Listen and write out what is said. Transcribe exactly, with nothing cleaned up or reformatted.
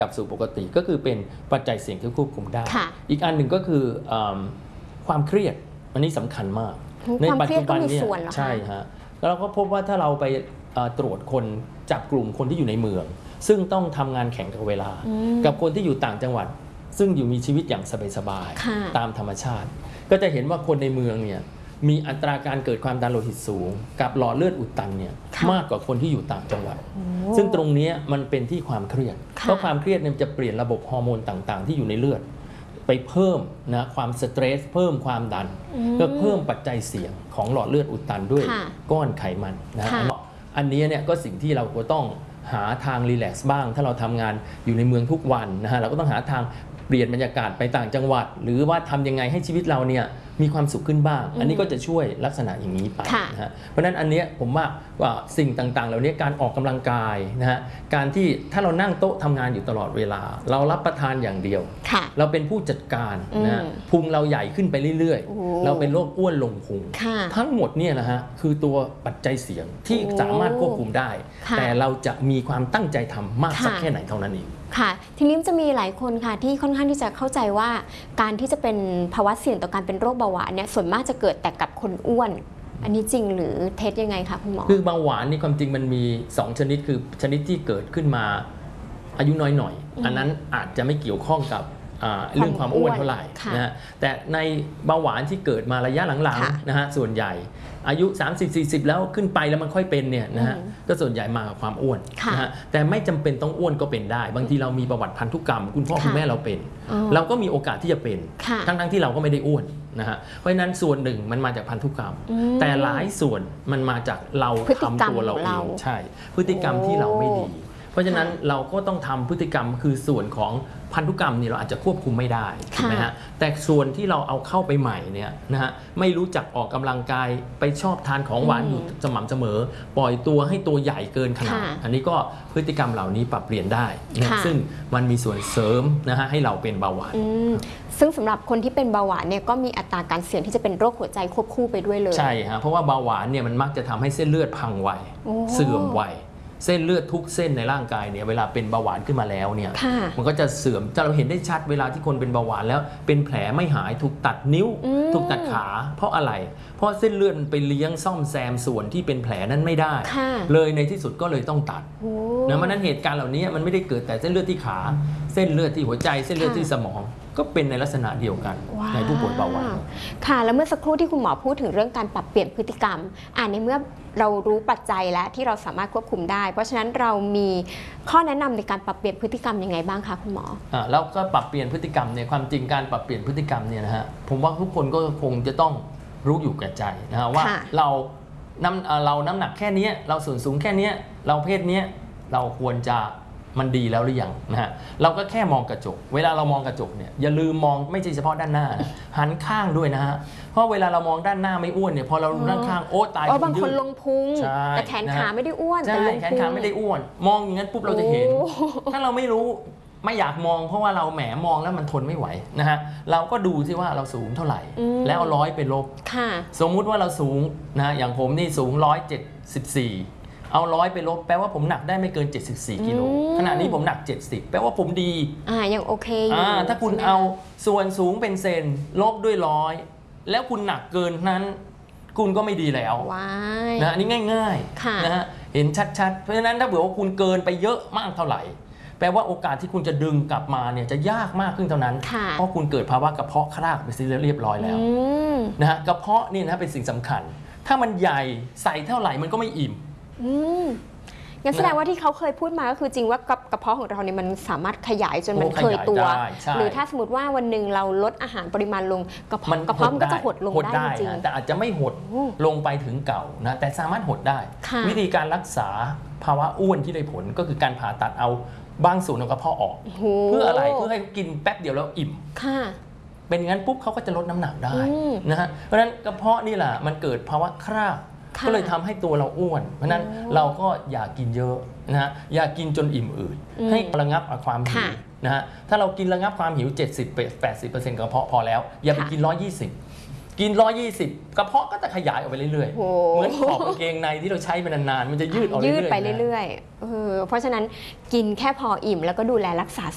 บสู่ปกติก็คือเป็นปัจจัยเสี่ยงที่ควบคุมได้อีกอันหนึ่งก็คือความเครียดอันนี้สำคัญมากในปัจจุบันเนี่ยใช่ฮะแล้วเราก็พบว่าถ้าเราไปตรวจคนจับกลุ่มคนที่อยู่ในเมืองซึ่งต้องทำงานแข่งกับเวลากับคนที่อยู่ต่างจังหวัดซึ่งอยู่มีชีวิตอย่างสบายๆตามธรรมชาติก็จะเห็นว่าคนในเมืองเนี่ยมีอัตราการเกิดความดันโลหิตสูงกับหลอดเลือดอุดตันเนี่ยมากกว่าคนที่อยู่ต่างจังหวัดซึ่งตรงนี้มันเป็นที่ความเครียดเพราะความเครียดเนี่ยจะเปลี่ยนระบบฮอร์โมนต่างๆที่อยู่ในเลือดไปเพิ่มนะความสเตรสเพิ่มความดันก็เพิ่มปัจจัยเสี่ยงของหลอดเลือดอุดตันด้วยก้อนไขมันนะอันนี้เนี่ยก็สิ่งที่เราก็ต้องหาทางรีแลกซ์บ้างถ้าเราทำงานอยู่ในเมืองทุกวันนะฮะเราก็ต้องหาทางเปลี่ยนบรรยากาศไปต่างจังหวัดหรือว่าทำยังไงให้ชีวิตเราเนี่ยมีความสุขขึ้นบ้างอันนี้ก็จะช่วยลักษณะอย่างนี้ไปนะฮะเพราะฉะนั้นอันนี้ผมว่าว่าสิ่งต่างๆเหล่านี้การออกกำลังกายนะฮะการที่ถ้าเรานั่งโต๊ะทำงานอยู่ตลอดเวลาเรารับประทานอย่างเดียวเราเป็นผู้จัดการนะพุงเราใหญ่ขึ้นไปเรื่อยๆเราเป็นโรคอ้วนลงพุงทั้งหมดเนี่ยนะฮะคือตัวปัจจัยเสี่ยงที่สามารถควบคุมได้แต่เราจะมีความตั้งใจทำมากสักแค่ไหนเท่านั้นเองค่ะทีนี้จะมีหลายคนค่ะที่ค่อนข้างที่จะเข้าใจว่าการที่จะเป็นภาวะเสี่ยงต่อการเป็นโรคเบาหวานเนี่ยส่วนมากจะเกิดแต่กับคนอ้วนอันนี้จริงหรือเท็จยังไงคะคุณหมอคือเบาหวานนี่ความจริงมันมีสองชนิดคือชนิดที่เกิดขึ้นมาอายุน้อยหน่อยอันนั้นอาจจะไม่เกี่ยวข้องกับเรื่องความอ้วนเท่าไหร่นะฮะแต่ในเบาหวานที่เกิดมาระยะหลังๆนะฮะส่วนใหญ่อายุ สามสิบสี่สิบ แล้วขึ้นไปแล้วมันค่อยเป็นเนี่ยนะฮะก็ส่วนใหญ่มากับความอ้วนนะฮะแต่ไม่จำเป็นต้องอ้วนก็เป็นได้บางทีเรามีประวัติพันธุกรรมคุณพ่อคุณแม่เราเป็นเราก็มีโอกาสที่จะเป็นทั้งๆที่เราก็ไม่ได้อ้วนนะฮะเพราะฉะนั้นส่วนหนึ่งมันมาจากพันธุกรรมแต่หลายส่วนมันมาจากเราทำตัวเราเองใช่พฤติกรรมที่เราไม่ดีเพราะฉะนั้นเราก็ต้องทำพฤติกรรมคือส่วนของพันธุกรรมนี่เราอาจจะควบคุมไม่ได้ถูกไหมฮะแต่ส่วนที่เราเอาเข้าไปใหม่เนี่ยนะฮะไม่รู้จักออกกำลังกายไปชอบทานของหวานอยู่สม่ำเสมอปล่อยตัวให้ตัวใหญ่เกินขนาดอันนี้ก็พฤติกรรมเหล่านี้ปรับเปลี่ยนได้นะซึ่งมันมีส่วนเสริมนะฮะให้เราเป็นเบาหวานซึ่งสำหรับคนที่เป็นเบาหวานเนี่ยก็มีอัตราการเสี่ยงที่จะเป็นโรคหัวใจควบคู่ไปด้วยเลยใช่ฮะเพราะว่าเบาหวานเนี่ยมันมักจะทำให้เส้นเลือดพังไวเสื่อมไวเส้นเลือดทุกเส้นในร่างกายเนี่ยเวลาเป็นเบาหวานขึ้นมาแล้วเนี่ยมันก็จะเสื่อมจะเราเห็นได้ชัดเวลาที่คนเป็นเบาหวานแล้วเป็นแผลไม่หายถูกตัดนิ้วถูกตัดขาเพราะอะไรเพราะเส้นเลือดไปเลี้ยงซ่อมแซมส่วนที่เป็นแผลนั้นไม่ได้เลยในที่สุดก็เลยต้องตัดนะเพราะนั้นเหตุการณ์เหล่านี้มันไม่ได้เกิดแต่เส้นเลือดที่ขาเส้นเลือดที่หัวใจเส้นเลือดที่สมองก็เป็นในลักษณะเดียวกันในผู้ป่วยเบาหวานค่ะแล้วเมื่อสักครู่ที่คุณหมอพูดถึงเรื่องการปรับเปลี่ยนพฤติกรรมอ่าในเมื่อเรารู้ปัจจัยและที่เราสามารถควบคุมได้เพราะฉะนั้นเรามีข้อแนะนำในการปรับเปลี่ยนพฤติกรรมยังไงบ้างคะคุณหมออ่าแล้วก็ปรับเปลี่ยนพฤติกรรมเนี่ยความจริงการปรับเปลี่ยนพฤติกรรมเนี่ยนะฮะผมว่าทุกคนก็คงจะต้องรู้อยู่แก่ใจนะฮะว่าเราน้ำเราน้ำหนักแค่นี้เราส่วนสูงแค่นี้เราเพศนี้เราควรจะมันดีแล้วหรือยังนะฮะเราก็แค่มองกระจกเวลาเรามองกระจกเนี่ยอย่าลืมมองไม่ใช่เฉพาะด้านหน้านะหันข้างด้วยนะฮะเพราะเวลาเรามองด้านหน้าไม่อ้วนเนี่ยพอเราดูด้านข้างโอ้ตายบางคนลงพุงแต่แขนขาไม่ได้อ้วนแต่ลงพุงแขนขาไม่ได้อ้วนมองอย่างนั้นปุ๊บเราจะเห็นถ้าเราไม่รู้ไม่อยากมองเพราะว่าเราแหมมองแล้วมันทนไม่ไหวนะฮะเราก็ดูซิว่าเราสูงเท่าไหร่แล้วเอาร้อยไปลบสมมุติว่าเราสูงนะอย่างผมนี่สูงหนึ่งร้อยเจ็ดสิบสี่เอาร้อยไปลบแปลว่าผมหนักได้ไม่เกินเจ็ดสิบสี่กิโลขณะนี้ผมหนักเจ็ดสิบแปลว่าผมดีอ่ายังโอเคอยู่อ่าถ้าคุณเอาส่วนสูงเป็นเซนลบด้วยร้อยแล้วคุณหนักเกินนั้นคุณก็ไม่ดีแล้วนะอันนี้ง่ายๆนะฮะเห็นชัดๆเพราะฉะนั้นถ้าเผื่อว่าคุณเกินไปเยอะมากเท่าไหร่แปลว่าโอกาสที่คุณจะดึงกลับมาเนี่ยจะยากมากขึ้นเท่านั้นเพราะคุณเกิดภาวะกระเพาะคลากไปซิเรียบร้อยแล้วนะฮะกระเพาะนี่นะเป็นสิ่งสำคัญถ้ามันใหญ่ใส่เท่าไหร่มันก็ไม่อิ่มอืมงั้นแสดงว่าที่เขาเคยพูดมาก็คือจริงว่ากระเพาะของเราเนี่ยมันสามารถขยายจนมันเคยตัวหรือถ้าสมมติว่าวันหนึ่งเราลดอาหารปริมาณลงกระเพาะกระเพาะมันก็จะหดลงได้จริงแต่อาจจะไม่หดลงไปถึงเก่านะแต่สามารถหดได้วิธีการรักษาภาวะอ้วนที่ได้ผลก็คือการผ่าตัดเอาบางส่วนของกระเพาะออกเพื่ออะไรเพื่อให้กินแป๊บเดียวแล้วอิ่มเป็นงั้นปุ๊บเขาก็จะลดน้ำหนักได้นะฮะเพราะฉะนั้นกระเพาะนี่แหละมันเกิดภาวะคราบก็เลยทำให้ตัวเราอ้วนเพราะนั้นเราก็อย่ากินเยอะนะฮะอย่ากินจนอิ่มอืดให้ระงับความหิวนะฮะถ้าเรากินระงับความหิว เจ็ดสิบถึงแปดสิบเปอร์เซ็นต์ กระเพาะพอแล้วอย่าไปกินหนึ่งร้อยยี่สิบกินหนึ่งร้อยยี่สิบกระเพาะก็จะขยายออกไปเรื่อยๆเหมือนขอบกางเกงในที่เราใช้ไปนานๆมันจะยืดออกเรื่อยๆยืดไปเรื่อยๆเออเพราะฉะนั้นกินแค่พออิ่มแล้วก็ดูแลรักษา